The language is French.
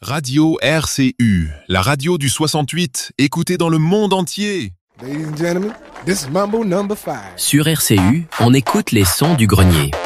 Radio RCU, la radio du 68, écoutée dans le monde entier. Ladies and gentlemen, this is Mambo number 5. Sur RCU, on écoute les sons du grenier.